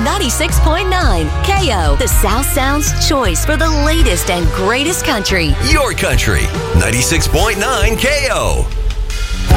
96.9 KO, the South Sound's choice for the latest and greatest country. Your country. 96.9 KO.